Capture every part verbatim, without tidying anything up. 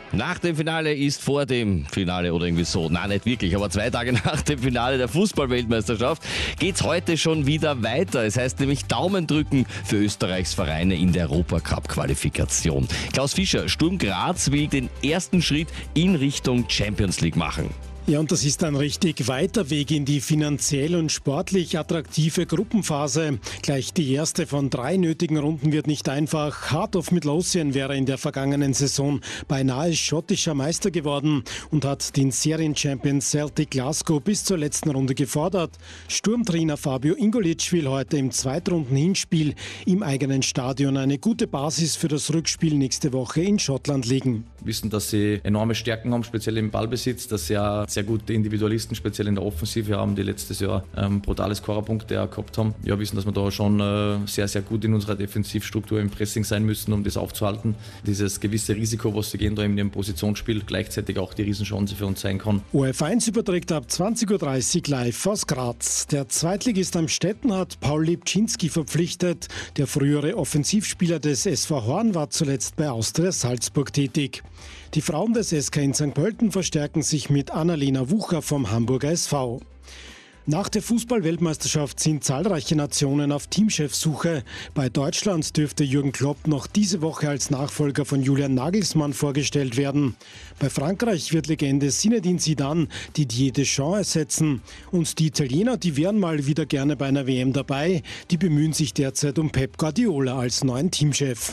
Nach dem Finale ist vor dem Finale oder irgendwie so. Nein, nicht wirklich, aber zwei Tage nach dem Finale der Fußball-Weltmeisterschaft geht's heute schon wieder weiter. Es heißt nämlich Daumen drücken für Österreichs Vereine in der Europacup-Qualifikation. Klaus Fischer, Sturm Graz will den ersten Schritt in Richtung Champions League machen. Ja, und das ist ein richtig weiter Weg in die finanziell und sportlich attraktive Gruppenphase. Gleich die erste von drei nötigen Runden wird nicht einfach. Heart of Midlothian wäre in der vergangenen Saison beinahe schottischer Meister geworden und hat den Serienchampion Celtic Glasgow bis zur letzten Runde gefordert. Sturmtrainer Fabio Ingolic will heute im Zweitrunden-Hinspiel im eigenen Stadion eine gute Basis für das Rückspiel nächste Woche in Schottland legen. Wir wissen, dass sie enorme Stärken haben, speziell im Ballbesitz, dass sie ja sehr gute Individualisten, speziell in der Offensive haben, die letztes Jahr ähm, brutale Scorerpunkte gehabt haben. Ja, wissen, dass wir da schon äh, sehr, sehr gut in unserer Defensivstruktur im Pressing sein müssen, um das aufzuhalten. Dieses gewisse Risiko, was sie gehen da in dem Positionsspiel, gleichzeitig auch die Riesenchance für uns sein kann. O F eins überträgt ab zwanzig Uhr dreißig live aus Graz. Der Zweitligist Amstetten hat Paul Lipczynski verpflichtet. Der frühere Offensivspieler des S V Horn war zuletzt bei Austria Salzburg tätig. Die Frauen des S K in Sankt Pölten verstärken sich mit Annalena Wucher vom Hamburger S V. Nach der Fußball-Weltmeisterschaft sind zahlreiche Nationen auf Teamchefsuche. Bei Deutschland dürfte Jürgen Klopp noch diese Woche als Nachfolger von Julian Nagelsmann vorgestellt werden. Bei Frankreich wird Legende Zinedine Zidane Didier Deschamps ersetzen. Und die Italiener, die wären mal wieder gerne bei einer W M dabei, die bemühen sich derzeit um Pep Guardiola als neuen Teamchef.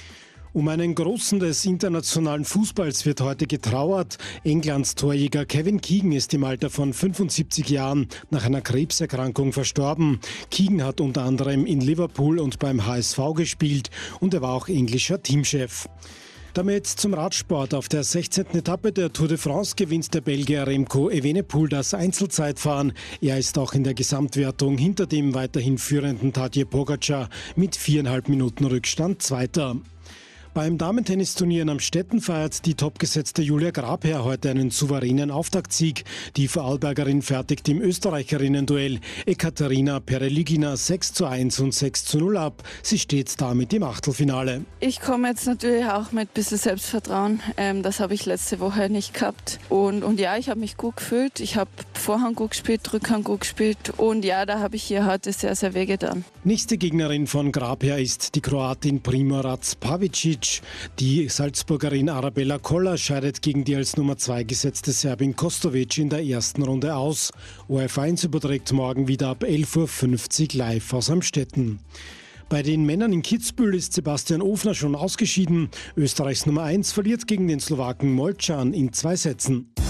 Um einen Großen des internationalen Fußballs wird heute getrauert. Englands Torjäger Kevin Keegan ist im Alter von fünfundsiebzig Jahren nach einer Krebserkrankung verstorben. Keegan hat unter anderem in Liverpool und beim H S V gespielt und er war auch englischer Teamchef. Damit zum Radsport. Auf der sechzehnten Etappe der Tour de France gewinnt der Belgier Remco Evenepoel das Einzelzeitfahren. Er ist auch in der Gesamtwertung hinter dem weiterhin führenden Tadej Pogačar mit viereinhalb Minuten Rückstand Zweiter. Beim Damentennisturnier in Amstetten feiert die topgesetzte Julia Grabherr heute einen souveränen Auftaktsieg. Die Vorarlbergerin fertigt im Österreicherinnen-Duell Ekaterina Pereligina sechs zu eins und sechs zu null ab. Sie steht damit im Achtelfinale. Ich komme jetzt natürlich auch mit ein bisschen Selbstvertrauen. Ähm, das habe ich letzte Woche nicht gehabt. Und, und ja, ich habe mich gut gefühlt. Ich habe Vorhand gut gespielt, Rückhand gut gespielt. Und ja, da habe ich hier heute sehr, sehr wehgetan. Nächste Gegnerin von Grabherr ist die Kroatin Primorac Pavičić. Die Salzburgerin Arabella Koller scheidet gegen die als Nummer zwei gesetzte Serbin Kostovic in der ersten Runde aus. O F eins überträgt morgen wieder ab elf Uhr fünfzig live aus Amstetten. Bei den Männern in Kitzbühel ist Sebastian Ofner schon ausgeschieden. Österreichs Nummer eins verliert gegen den Slowaken Molcan in zwei Sätzen.